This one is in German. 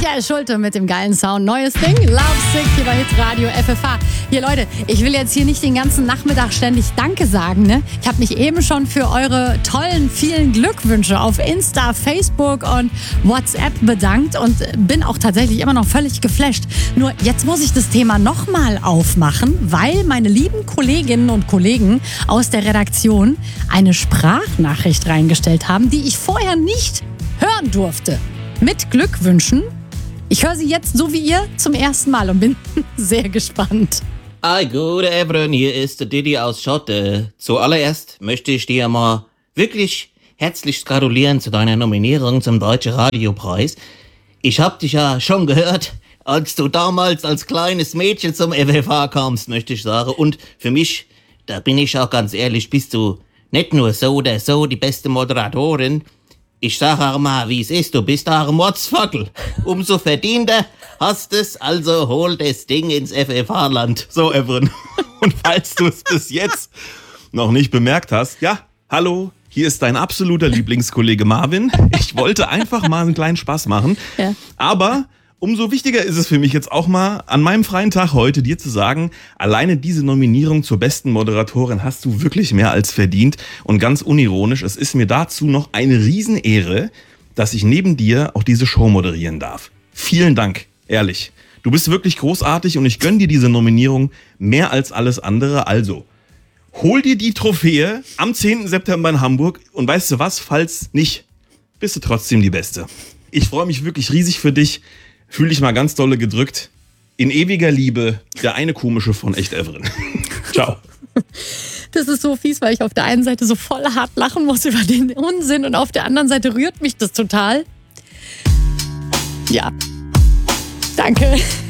Michael Schulte mit dem geilen Sound. Neues Ding, Love Sick hier bei Hitradio FFH. Hier Leute, ich will jetzt hier nicht den ganzen Nachmittag ständig Danke sagen, ne? Ich habe mich eben schon für eure tollen, vielen Glückwünsche auf Insta, Facebook und WhatsApp bedankt und bin auch tatsächlich immer noch völlig geflasht. Nur jetzt muss ich das Thema nochmal aufmachen, weil meine lieben Kolleginnen und Kollegen aus der Redaktion eine Sprachnachricht reingestellt haben, die ich vorher nicht hören durfte. Mit Glückwünschen. Ich höre sie jetzt so wie ihr zum ersten Mal und bin sehr gespannt. Hi, gute Ebron, hier ist der Diddy aus Schotte. Zuallererst möchte ich dir mal wirklich herzlich gratulieren zu deiner Nominierung zum Deutschen Radiopreis. Ich hab dich ja schon gehört, als du damals als kleines Mädchen zum FFH kamst, möchte ich sagen. Und für mich, da bin ich auch ganz ehrlich, bist du nicht nur so oder so die beste Moderatorin. Ich sag auch mal, wie es ist, du bist auch ein Mordsvogel. Umso verdienter hast es, also hol das Ding ins FFH-Land. So, Evren. Und falls du es bis jetzt noch nicht bemerkt hast, ja, hallo, hier ist dein absoluter Lieblingskollege Marvin. Ich wollte einfach mal einen kleinen Spaß machen. Ja. Aber umso wichtiger ist es für mich jetzt auch mal, an meinem freien Tag heute dir zu sagen, alleine diese Nominierung zur besten Moderatorin hast du wirklich mehr als verdient. Und ganz unironisch, es ist mir dazu noch eine Riesenehre, dass ich neben dir auch diese Show moderieren darf. Vielen Dank, ehrlich. Du bist wirklich großartig und ich gönne dir diese Nominierung mehr als alles andere. Also, hol dir die Trophäe am 10. September in Hamburg und weißt du was, falls nicht, bist du trotzdem die Beste. Ich freue mich wirklich riesig für dich. Fühl dich mal ganz dolle gedrückt. In ewiger Liebe, der eine komische von Echt Evren. Ciao. Das ist so fies, weil ich auf der einen Seite so voll hart lachen muss über den Unsinn und auf der anderen Seite rührt mich das total. Ja, danke.